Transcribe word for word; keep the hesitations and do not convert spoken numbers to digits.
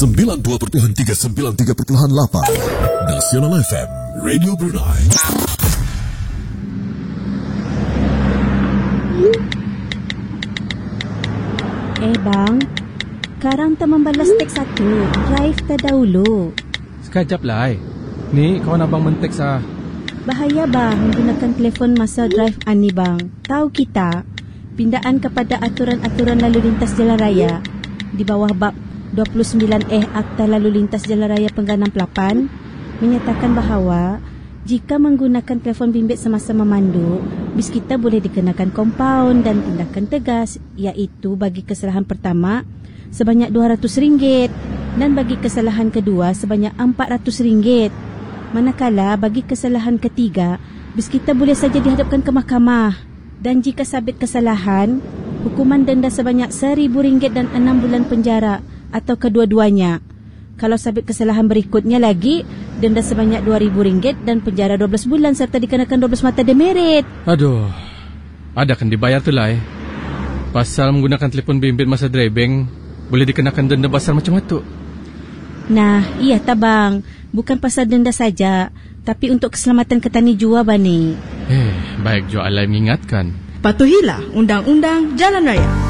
sembilan puluh dua perpuluhan tiga, sembilan puluh tiga perpuluhan lapan Nasional F M, Radio Brunei. Eh bang, sekarang tak membalas teks satu. Drive terdahulu. Sekejap lah eh. Ni kawan abang menteks ah. Bahaya bang menggunakan telefon masa drive ani bang. Tahu kita pindaan kepada aturan-aturan lalu lintas jalan raya di bawah bab dua puluh sembilan E Akta Lalu Lintas Jalan Raya Penggan enam puluh lapan menyatakan bahawa jika menggunakan telefon bimbit semasa memandu, bis kita boleh dikenakan kompaun dan tindakan tegas, iaitu bagi kesalahan pertama sebanyak dua ratus ringgit dan bagi kesalahan kedua sebanyak empat ratus ringgit. Manakala bagi kesalahan ketiga, bis kita boleh saja dihadapkan ke mahkamah. Dan jika sabit kesalahan, hukuman denda sebanyak seribu ringgit dan enam bulan penjara atau kedua-duanya. Kalau sabit kesalahan berikutnya lagi, denda sebanyak dua ribu ringgit dan penjara dua belas bulan serta dikenakan dua belas mata demerit. Aduh, ada kan dibayar tu lah eh. Pasal menggunakan telefon bimbit masa driving, boleh dikenakan denda besar macam itu. Nah, iya tabang. Bukan pasal denda saja, tapi untuk keselamatan ketani jua bani. Eh, baik jua Alai mengingatkan. Patuhilah undang-undang jalan raya.